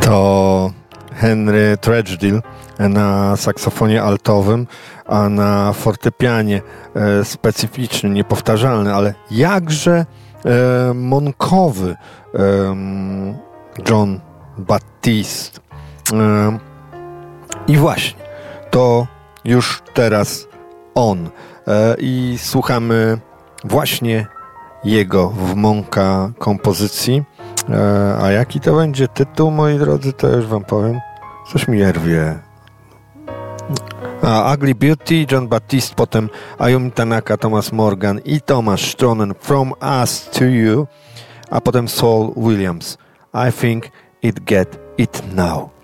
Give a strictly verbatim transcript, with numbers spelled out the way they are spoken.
To Henry Threadgill na saksofonie altowym, a na fortepianie e, specyficzny, niepowtarzalny, ale jakże e, monkowy e, John Batiste. E, I właśnie, to już teraz on. E, I słuchamy właśnie jego w Monka kompozycji. E, a jaki to będzie tytuł, moi drodzy, to już wam powiem. Coś mi rwie. A, Ugly Beauty, John Batiste, potem Ayumi Tanaka, Thomas Morgan i Thomas Stronen, From Us to You, a potem Saul Williams, I Think It Get It Now.